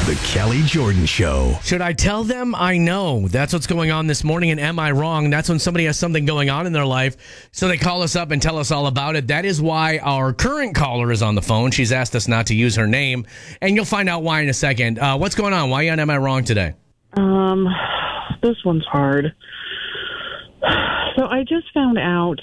The Kelly Jordan Show. Should I tell them I know? That's what's going on this morning, and am I wrong? That's when somebody has something going on in their life, so they call us up and tell us all about it. That is why our current caller is on the phone. She's asked us not to use her name, and you'll find out why in a second. What's going on? Why on Am I Wrong today? This one's hard. So I just found out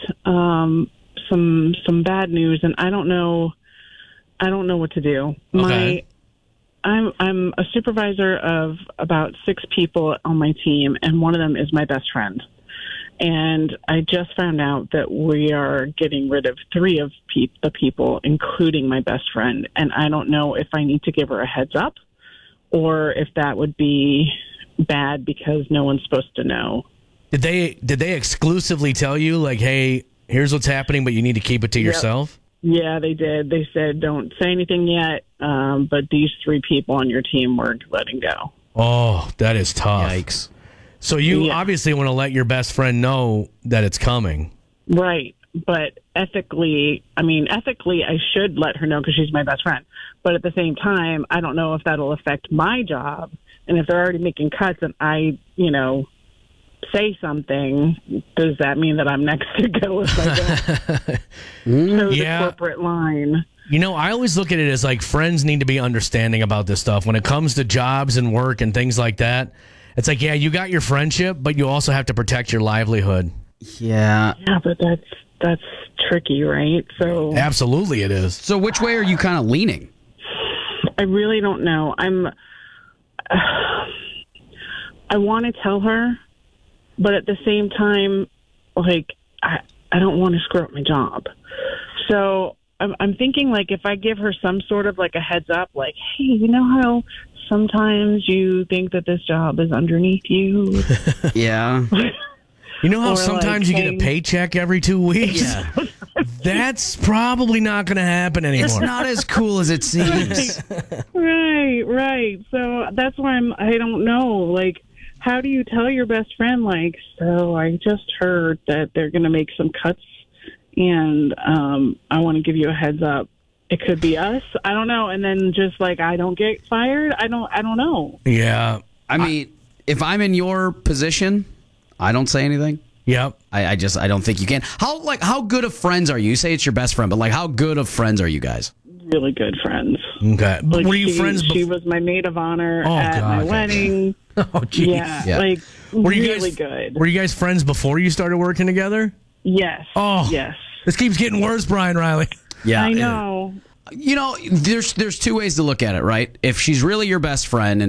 some bad news, and I don't know what to do. Okay. I'm a supervisor of about 6 people on my team, and one of them is my best friend. And I just found out that we are getting rid of 3 of the people, including my best friend. And I don't know if I need to give her a heads up or if that would be bad because no one's supposed to know. Did they exclusively tell you, like, hey, here's what's happening, but you need to keep it to yourself? Yeah, they did. They said, don't say anything yet, but these 3 people on your team we're letting go. Oh, that is tough. Yikes. So you obviously want to let your best friend know that it's coming. Right. But ethically, I should let her know because she's my best friend. But at the same time, I don't know if that'll affect my job. And if they're already making cuts and I, say something, does that mean that I'm next to go if I don't toe the corporate line? I always look at it as like friends need to be understanding about this stuff. When it comes to jobs and work and things like that, it's like, yeah, you got your friendship, but you also have to protect your livelihood. Yeah. Yeah, but that's tricky, right? So Absolutely it is. So which way are you kind of leaning? I really don't know. I want to tell her, but at the same time, like, I don't want to screw up my job. So I'm thinking, like, if I give her some sort of, like, a heads up, like, hey, you know how sometimes you think that this job is underneath you? Yeah. You know how Or, sometimes like, you get a paycheck every 2 weeks? Yeah. That's probably not going to happen anymore. It's not as cool as it seems. Right. So that's why I don't know, like, how do you tell your best friend, like, so I just heard that they're going to make some cuts and I want to give you a heads up. It could be us. I don't know. And then just like, I don't get fired. I don't know. Yeah. I mean, if I'm in your position, I don't say anything. Yep. I don't think you can. How good of friends are you? You say it's your best friend, but like how good of friends are you guys? Really good friends. Okay. Like, Were you friends She was my maid of honor at God. my wedding. Oh, geez. Yeah, like, Were you really guys, good. Were you guys friends before you started working together? Yes. Oh. Yes. This keeps getting worse, Brian Riley. Yeah. I know. There's 2 ways to look at it, right? If she's really your best friend and